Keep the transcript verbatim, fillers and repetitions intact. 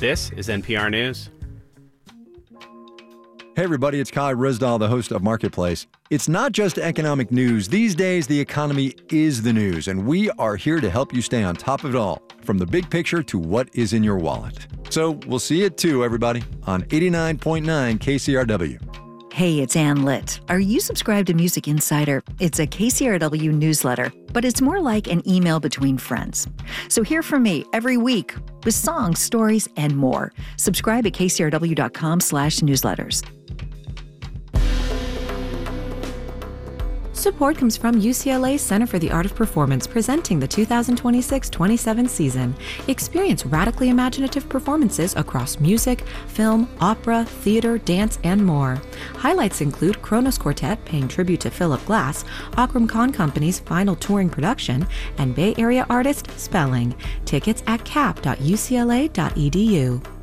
This is N P R News. Hey everybody, it's Kai Rizdal, the host of Marketplace. It's not just economic news. These days, the economy is the news, and we are here to help you stay on top of it all, from the big picture to what is in your wallet. So we'll see you at two, everybody, on eighty-nine point nine K C R W. Hey, it's Ann Litt. Are you subscribed to Music Insider? It's a K C R W newsletter, but it's more like an email between friends. So hear from me every week with songs, stories, and more. Subscribe at kcrw.com slash newsletters. Support comes from U C L A Center for the Art of Performance, presenting the two thousand twenty-six twenty-seven season. Experience radically imaginative performances across music, film, opera, theater, dance, and more. Highlights include Kronos Quartet paying tribute to Philip Glass, Akram Khan Company's final touring production, and Bay Area artist Spelling. Tickets at cap dot u c l a dot e d u.